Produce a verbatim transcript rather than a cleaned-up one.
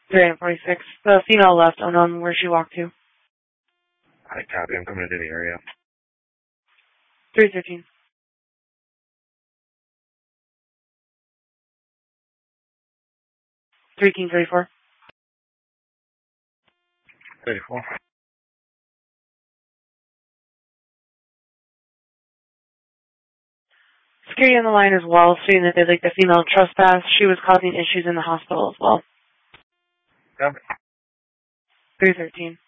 three forty-six. The female left, unknown where she walked to. I copy. I'm coming into the area. three thirteen. three King thirty-four. thirty-four. Security on the line as well, stating that they'd like the female trespass. She was causing issues in the hospital as well. Copy. three thirteen.